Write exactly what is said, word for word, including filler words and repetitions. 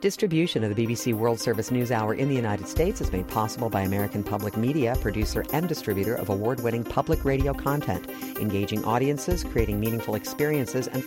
Distribution of the B B C World Service News Hour in the United States is made possible by American Public Media, producer and distributor of award-winning public radio content, engaging audiences, creating meaningful experiences, and